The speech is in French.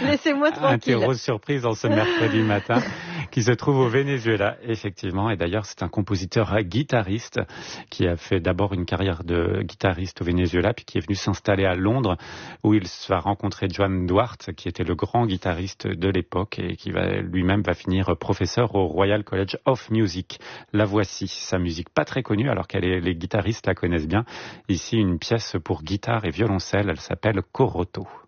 Laissez-moi tranquille. Interro surprise en ce mercredi matin, qui se trouve au Venezuela, effectivement. Et d'ailleurs, c'est un compositeur-guitariste qui a fait d'abord une carrière de guitariste au Venezuela, puis qui est venu s'installer à Londres, où il va rencontrer Joan Duarte, qui était le grand guitariste de l'époque et qui lui-même va finir professeur au Royal College of Music. La voici, sa musique pas très connue, alors que les guitaristes la connaissent bien. Ici, une pièce pour guitare et violoncelle, elle s'appelle Coroto.